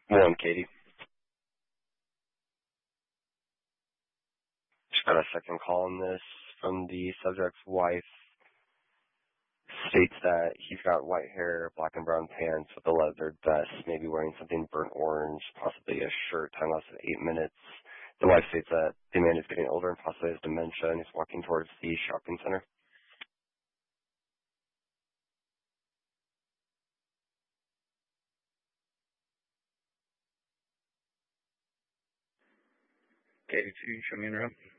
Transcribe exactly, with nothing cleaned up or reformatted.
One, Katie. Just got a second call on this from the subject's wife. States that he's got white hair, black and brown pants with a leather vest, maybe wearing something burnt orange, possibly a shirt, time lapse of eight minutes. The wife states that the man is getting older and possibly has dementia and is walking towards the shopping center. Katie, two, show me in the room.